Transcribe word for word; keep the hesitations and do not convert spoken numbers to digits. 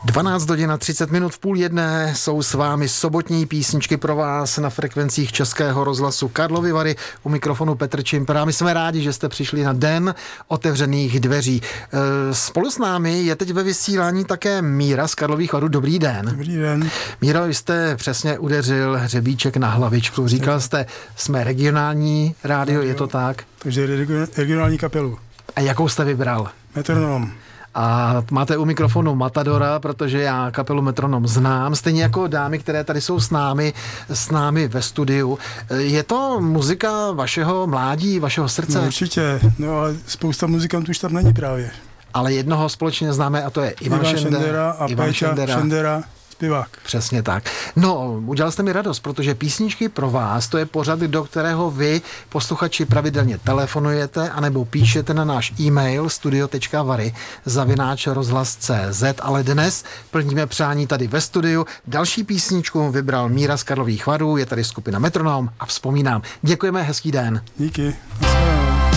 dvanáct hodin a třicet minut v půl jedné jsou s vámi sobotní písničky pro vás na frekvencích Českého rozhlasu Karlovy Vary. U mikrofonu Petr Čimper. A my jsme rádi, že jste přišli na Den otevřených dveří. Spolu s námi je teď ve vysílání také Míra z Karlových Varů. Dobrý den. Dobrý den. Míro, vy jste přesně udeřil hřebíček na hlavičku. Říkal jste, jsme regionální rádio, je to tak? Takže regionální kapelu. A jakou jste vybral? Metronom. A máte u mikrofonu Matadora, protože já kapelu Metronom znám, stejně jako dámy, které tady jsou s námi, s námi ve studiu. Je to muzika vašeho mládí, vašeho srdce? No určitě, no ale spousta muzikantů už tam není právě. Ale jednoho společně známe a to je Ivan, Ivan Šendera, Šendera a Ivan Péťa Šendera. Šendera, zpěvák. Přesně tak. No, udělal jste mi radost, protože písničky pro vás, to je pořad, do kterého vy, posluchači, pravidelně telefonujete anebo píšete na náš e-mail studio tečka vary zavináč rozhlas tečka cé zet, ale dnes plníme přání tady ve studiu. Další písničku vybral Míra z Karlových Varů, je tady skupina Metronom a vzpomínám. Děkujeme, hezký den. Díky.